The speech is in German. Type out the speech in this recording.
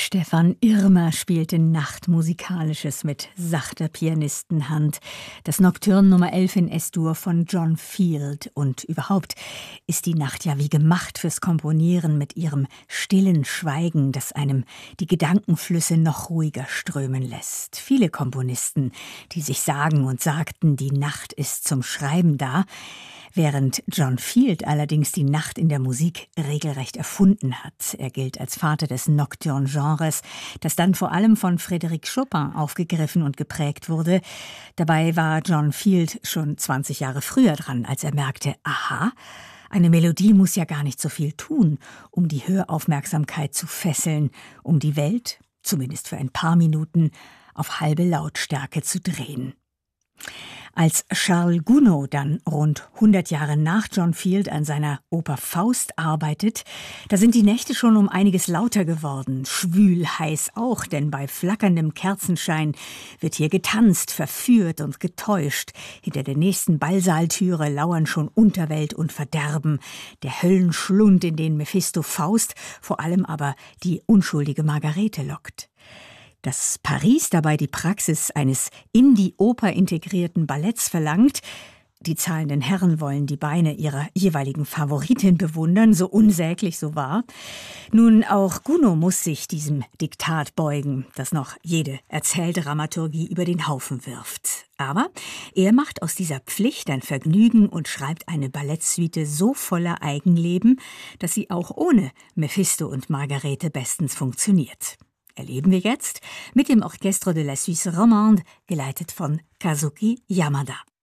Stefan Irmer spielte Nachtmusikalisches mit sachter Pianistenhand. Das Nocturne Nummer 11 in S-Dur von John Field. Und überhaupt ist die Nacht ja wie gemacht fürs Komponieren mit ihrem stillen Schweigen, das einem die Gedankenflüsse noch ruhiger strömen lässt. Viele Komponisten, die sich sagen und sagten, die Nacht ist zum Schreiben da, während John Field allerdings die Nacht in der Musik regelrecht erfunden hat. Er gilt als Vater des Nocturne-Genres, das dann vor allem von Frédéric Chopin aufgegriffen und geprägt wurde. Dabei war John Field schon 20 Jahre früher dran, als er merkte, aha, eine Melodie muss ja gar nicht so viel tun, um die Höraufmerksamkeit zu fesseln, um die Welt, zumindest für ein paar Minuten, auf halbe Lautstärke zu drehen. Als Charles Gounod dann rund 100 Jahre nach John Field an seiner Oper Faust arbeitet, da sind die Nächte schon um einiges lauter geworden, schwül heiß auch, denn bei flackerndem Kerzenschein wird hier getanzt, verführt und getäuscht. Hinter der nächsten Ballsaaltüre lauern schon Unterwelt und Verderben, der Höllenschlund, in den Mephisto Faust, vor allem aber die unschuldige Margarete lockt. Dass Paris dabei die Praxis eines in die Oper integrierten Balletts verlangt, die zahlenden Herren wollen die Beine ihrer jeweiligen Favoritin bewundern, so unsäglich so wahr. Nun, auch Gounod muss sich diesem Diktat beugen, das noch jede Erzähldramaturgie über den Haufen wirft. Aber er macht aus dieser Pflicht ein Vergnügen und schreibt eine Ballettsuite so voller Eigenleben, dass sie auch ohne Mephisto und Margarete bestens funktioniert. Erleben wir jetzt mit dem Orchestre de la Suisse Romande, geleitet von Kazuki Yamada.